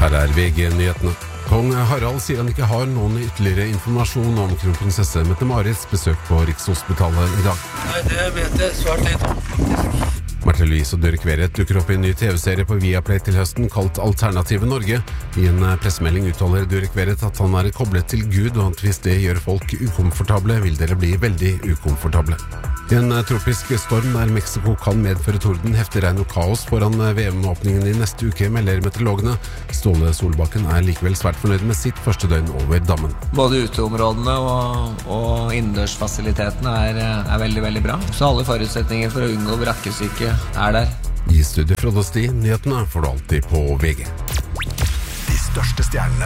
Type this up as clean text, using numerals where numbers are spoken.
Her VG-nyhetene. Kong Harald sier han ikke har noen ytterligere informasjon om kronprinsesse Mette-Marits besøk på Rikshospitalet i dag. Nei, det vet jeg svart litt om, faktisk. Marte Louise og Dirk Verrett dukker opp i en ny TV-serie på Viaplay til høsten kalt Alternative Norge. I en pressemelding uttaler Dirk Verrett at han er koblet til Gud, og at hvis det gjør folk ukomfortable, vil dere bli veldig ukomfortable. I en tropisk storm der Mexico kan medføre torden, hefter regn og kaos foran VM-åpningen i neste uke, melder meteorologene. Ståle Solbakken er likevel svært fornøyd med sitt første døgn over dammen. Både uteområdene og innendørsfasilitetene er veldig, veldig bra. Så alle forutsetninger for å unngå brakkesyke er der. I studio Frode Sti, nyhetene får du alltid på VG. De største stjernene